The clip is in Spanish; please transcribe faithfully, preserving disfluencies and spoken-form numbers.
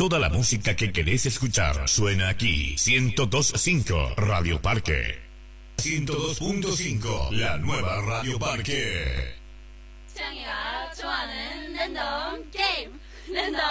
Toda la música que querés escuchar suena aquí. ciento dos punto cinco Radio Parque. ciento dos punto cinco La nueva Radio Parque. 창이가 좋아하는 랜덤 게임 랜덤